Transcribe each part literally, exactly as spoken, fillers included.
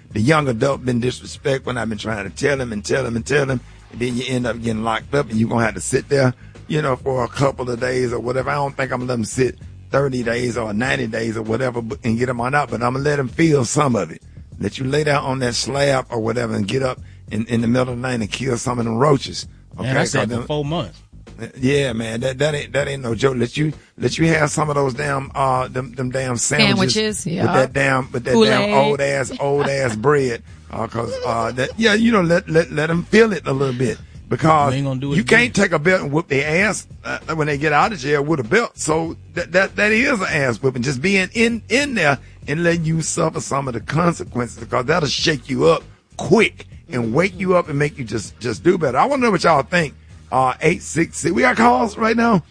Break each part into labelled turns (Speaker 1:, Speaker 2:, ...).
Speaker 1: the young adult been disrespectful when I've been trying to tell him and tell him and tell him, and then you end up getting locked up and you're going to have to sit there, you know, for a couple of days or whatever. I don't think I'm going to let him sit thirty days or ninety days or whatever and get him on out, but I'm going to let him feel some of it. Let you lay down on that slab or whatever and get up in, in the middle of the night and kill some of them roaches. Okay?
Speaker 2: Man, I said for four months.
Speaker 1: Yeah, man, that that ain't that ain't no joke. Let you let you have some of those damn uh them them damn sandwiches,
Speaker 3: sandwiches yeah.
Speaker 1: with that damn with that
Speaker 3: Kool-Aid.
Speaker 1: damn old ass old ass bread. Uh, cause uh that yeah, you know let let let them feel it a little bit because
Speaker 2: you, ain't gonna do it
Speaker 1: you
Speaker 2: again.
Speaker 1: can't take a belt and whoop their ass uh, when they get out of jail with a belt. So that that that is an ass whooping. Just being in in there and letting you suffer some of the consequences because that'll shake you up quick and wake you up and make you just just do better. I want to know what y'all think. Uh, eight six six. We got calls right now.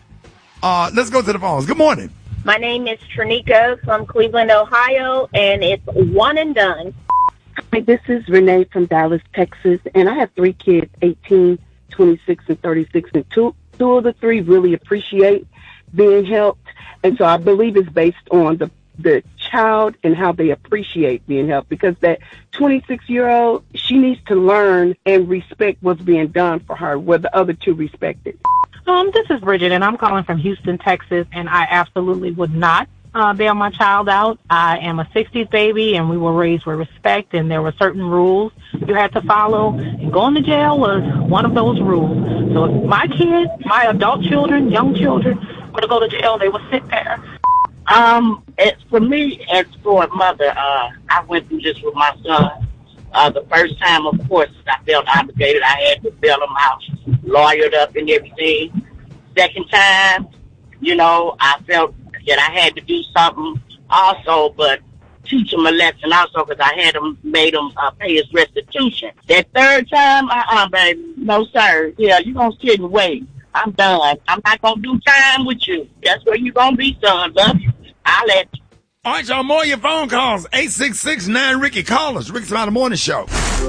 Speaker 1: Uh, let's go to the phones. Good morning.
Speaker 4: My name is Trinica from Cleveland, Ohio, and it's one and done.
Speaker 5: Hi, this is Renee from Dallas, Texas, and I have three kids, eighteen, twenty-six, and thirty-six, and two, two of the three really appreciate being helped, and so I believe it's based on the the child and how they appreciate being helped, because that twenty-six-year-old, she needs to learn and respect what's being done for her, where the other two respect it.
Speaker 6: Um, this is Bridget, and I'm calling from Houston, Texas, and I absolutely would not uh, bail my child out. I am a sixties baby, and we were raised with respect, and there were certain rules you had to follow, and going to jail was one of those rules. So if my kids, my adult children, young children, were to go to jail, they would sit there.
Speaker 7: Um, it's for me as for a mother, uh, I went through this with my son. Uh, the first time, of course, I felt obligated. I had to bail him out, lawyered up and everything. Second time, you know, I felt that I had to do something also, but teach him a lesson also, because I had him, made him uh, pay his restitution. That third time, uh-uh, baby, no, sir. Yeah, you're going to sit and wait. I'm done. I'm not going to do time with you. That's where you're going to be, son. Love you. I'll let you.
Speaker 1: All right, y'all, more of your phone calls. eight six six nine Ricky. Call us. Ricky Smiley Morning Show.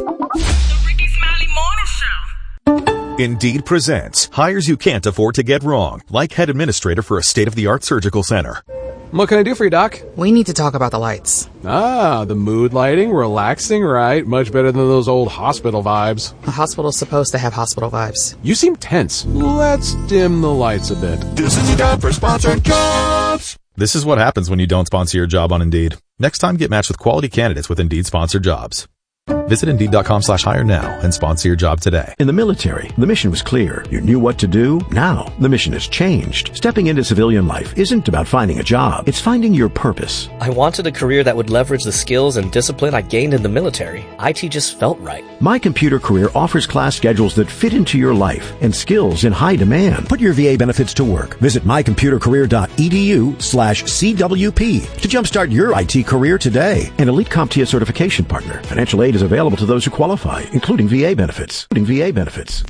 Speaker 8: The Ricky Smiley Morning Show.
Speaker 9: Indeed presents hires you can't afford to get wrong, like head administrator for a state-of-the-art surgical center.
Speaker 10: What can I do for you, Doc?
Speaker 3: We need to talk about the lights.
Speaker 10: Ah, the mood lighting, relaxing, right? Much better than those old hospital vibes.
Speaker 3: A hospital's supposed to have hospital vibes.
Speaker 10: You seem tense. Let's dim the lights a bit.
Speaker 11: This is your job for sponsored jobs.
Speaker 9: This is what happens when you don't sponsor your job on Indeed. Next time, get matched with quality candidates with Indeed sponsored jobs. Visit Indeed.com slash hire now and sponsor your job today.
Speaker 12: In the military, the mission was clear. You knew what to do. Now, the mission has changed. Stepping into civilian life isn't about finding a job. It's finding your purpose.
Speaker 13: I wanted a career that would leverage the skills and discipline I gained in the military. I T just felt right.
Speaker 12: My Computer Career offers class schedules that fit into your life and skills in high demand. Put your V A benefits to work. Visit mycomputercareer.edu slash CWP to jumpstart your I T career today. An elite CompTIA certification partner. Financial aid is available to those who qualify, including V A benefits. Including V A benefits.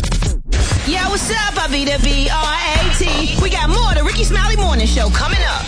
Speaker 8: Yo, what's up? I be the B R A T. We got more of the Ricky Smiley Morning Show coming up.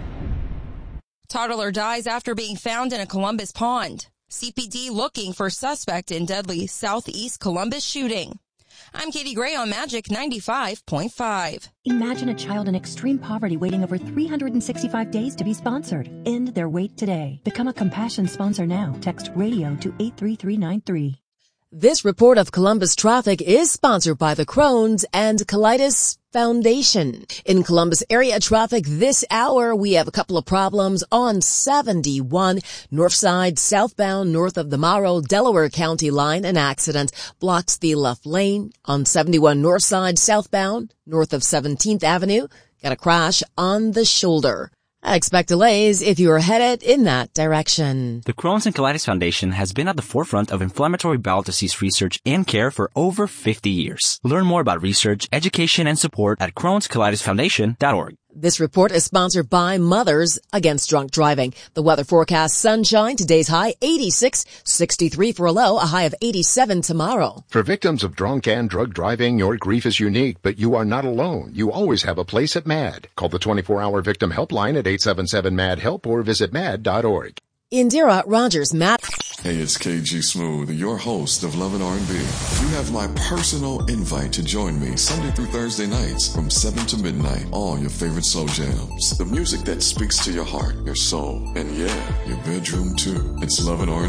Speaker 14: Toddler dies after being found in a Columbus pond. C P D looking for suspect in deadly Southeast Columbus shooting. I'm Katie Gray on Magic ninety-five point five.
Speaker 15: Imagine a child in extreme poverty waiting over three hundred sixty-five days to be sponsored. End their wait today. Become a Compassion sponsor now. Text radio to eight three three nine three.
Speaker 16: This report of Columbus traffic is sponsored by the Crohn's and Colitis Foundation. In Columbus area traffic this hour, we have a couple of problems on seventy-one north side southbound north of the Morrow, Delaware County line. An accident blocks the left lane on seventy-one north side southbound north of seventeenth Avenue. Got a crash on the shoulder. I expect delays if you are headed in that direction.
Speaker 17: The Crohn's and Colitis Foundation has been at the forefront of inflammatory bowel disease research and care for over fifty years. Learn more about research, education, and support at crohns colitis foundation dot org.
Speaker 16: This report is sponsored by Mothers Against Drunk Driving. The weather forecast: sunshine, today's high eighty-six, sixty-three for a low, a high of eighty-seven tomorrow.
Speaker 18: For victims of drunk and drug driving, your grief is unique, but you are not alone. You always have a place at MAD. Call the twenty-four hour victim helpline at eight seven seven M A D help or visit mad dot org.
Speaker 16: Indira Rogers, Matt.
Speaker 11: Hey, it's K G Smooth, your host of Love and R and B. You have my personal invite to join me Sunday through Thursday nights from seven to midnight. All your favorite slow jams. The music that speaks to your heart, your soul, and yeah, your bedroom too. It's Love and R and B.